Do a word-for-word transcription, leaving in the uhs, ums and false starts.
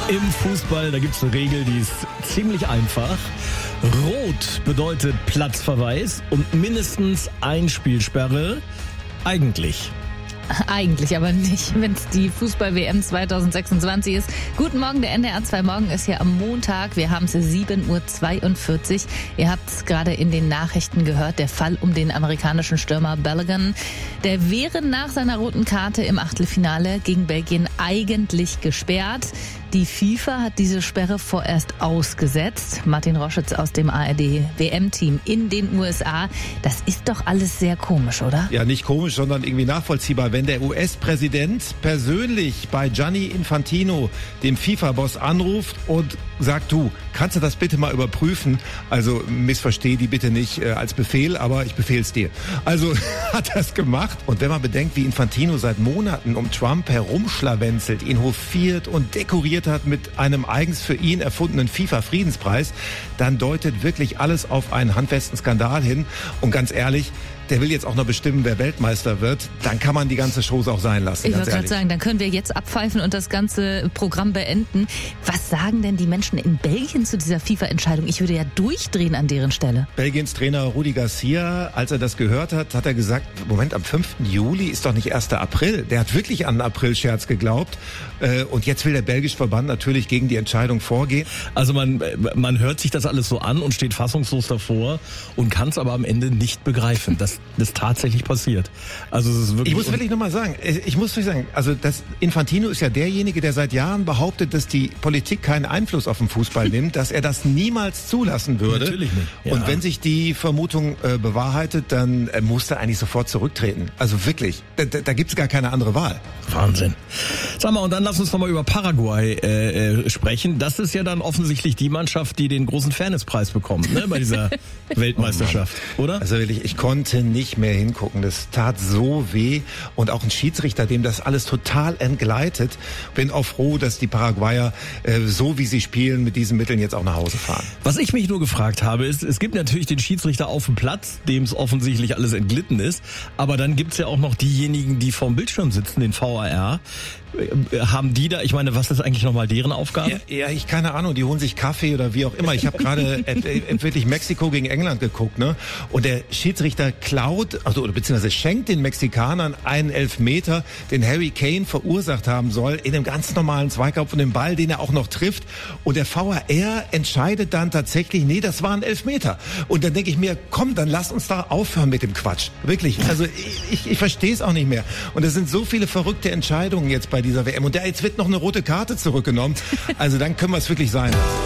Im Fußball, da gibt es eine Regel, die ist ziemlich einfach. Rot bedeutet Platzverweis und mindestens ein Spielsperre. Eigentlich. Eigentlich aber nicht, wenn es die Fußball-W M zwanzig sechsundzwanzig ist. Guten Morgen, der N D R zwei Morgen ist hier am Montag. Wir haben es sieben Uhr zweiundvierzig. Ihr habt es gerade in den Nachrichten gehört, der Fall um den amerikanischen Stürmer Balogun. Der wäre nach seiner roten Karte im Achtelfinale gegen Belgien eigentlich gesperrt. Die FIFA hat diese Sperre vorerst ausgesetzt. Martin Roschitz aus dem A R D-W M-Team in den U S A. Das ist doch alles sehr komisch, oder? Ja, nicht komisch, sondern irgendwie nachvollziehbar. Wenn der U S-Präsident persönlich bei Gianni Infantino, dem FIFA-Boss, anruft und sagt, du, kannst du das bitte mal überprüfen? Also missversteh die bitte nicht äh, als Befehl, aber ich befehl's dir. Also hat er es gemacht. Und wenn man bedenkt, wie Infantino seit Monaten um Trump herumschlawenzelt, ihn hofiert und dekoriert hat mit einem eigens für ihn erfundenen FIFA-Friedenspreis, dann deutet wirklich alles auf einen handfesten Skandal hin. Und ganz ehrlich, der will jetzt auch noch bestimmen, wer Weltmeister wird, dann kann man die ganze Chose auch sein lassen. Ich wollte gerade sagen, dann können wir jetzt abpfeifen und das ganze Programm beenden. Was sagen denn die Menschen in Belgien zu dieser FIFA-Entscheidung? Ich würde ja durchdrehen an deren Stelle. Belgiens Trainer Rudi Garcia, als er das gehört hat, hat er gesagt, Moment, am fünften Juli ist doch nicht erster April. Der hat wirklich an einen Aprilscherz geglaubt. Und jetzt will der belgische Verband natürlich gegen die Entscheidung vorgehen. Also man, man hört sich das alles so an und steht fassungslos davor und kann es aber am Ende nicht begreifen, dass das tatsächlich passiert. Also es ist wirklich. Ich muss wirklich nochmal sagen, ich muss wirklich sagen, also das Infantino ist ja derjenige, der seit Jahren behauptet, dass die Politik keinen Einfluss auf den Fußball nimmt, dass er das niemals zulassen würde. Natürlich nicht. Ja. Und wenn sich die Vermutung äh, bewahrheitet, dann äh, muss er eigentlich sofort zurücktreten. Also wirklich, da, da, da gibt es gar keine andere Wahl. Wahnsinn. Sag mal, und dann lass uns nochmal über Paraguay äh, äh, sprechen. Das ist ja dann offensichtlich die Mannschaft, die den großen Fairnesspreis bekommt, ne, bei dieser Weltmeisterschaft, oh oder? Also wirklich, ich konnte nicht mehr hingucken. Das tat so weh. Und auch ein Schiedsrichter, dem das alles total entgleitet. Bin auch froh, dass die Paraguayer, äh, so wie sie spielen, mit diesen Mitteln jetzt auch nach Hause fahren. Was ich mich nur gefragt habe, ist, es gibt natürlich den Schiedsrichter auf dem Platz, dem es offensichtlich alles entglitten ist. Aber dann gibt's ja auch noch diejenigen, die vorm Bildschirm sitzen, den V A R. Haben die da, ich meine, was ist eigentlich nochmal deren Aufgabe? Ja, ja, ich keine Ahnung, die holen sich Kaffee oder wie auch immer. Ich habe gerade wirklich Mexiko gegen England geguckt, ne? Und der Schiedsrichter klaut, also oder beziehungsweise schenkt den Mexikanern einen Elfmeter, den Harry Kane verursacht haben soll, in einem ganz normalen Zweikampf und den Ball, den er auch noch trifft. Und der V A R entscheidet dann tatsächlich, nee, das war ein Elfmeter. Und dann denke ich mir, komm, dann lass uns da aufhören mit dem Quatsch. Wirklich, also ich, ich, ich verstehe es auch nicht mehr. Und es sind so viele verrückte Entscheidungen jetzt bei dieser W M. Und jetzt wird noch eine rote Karte zurückgenommen. Also dann können wir es wirklich sein lassen.